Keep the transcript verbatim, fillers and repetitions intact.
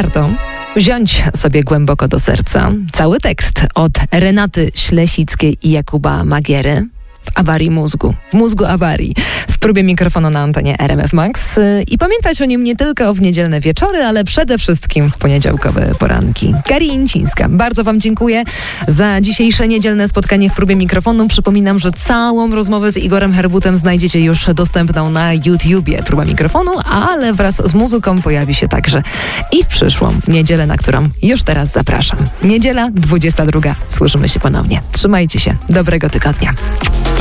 warto wziąć sobie głęboko do serca cały tekst od Renaty Ślesickiej i Jakuba Magiery w awarii mózgu, w mózgu awarii, w próbie mikrofonu na antenie R M F Max i pamiętać o nim nie tylko w niedzielne wieczory, ale przede wszystkim w poniedziałkowe poranki. Kari Incińska, bardzo Wam dziękuję za dzisiejsze niedzielne spotkanie w próbie mikrofonu. Przypominam, że całą rozmowę z Igorem Herbutem znajdziecie już dostępną na YouTubie Próba Mikrofonu, ale wraz z muzyką pojawi się także i w przyszłą niedzielę, na którą już teraz zapraszam. Niedziela, dwudziesta druga. Słyszymy się ponownie. Trzymajcie się. Dobrego tygodnia.